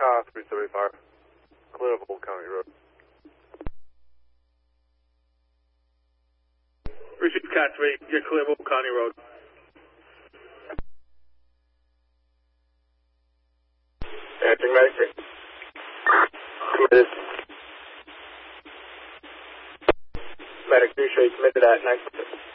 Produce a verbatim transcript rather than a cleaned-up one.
Car three seventy-five. Clear of Old County Road. Receive Car three, you're clear of Old County Road. Answering medic. Committed. Medic, do show you committed at nine.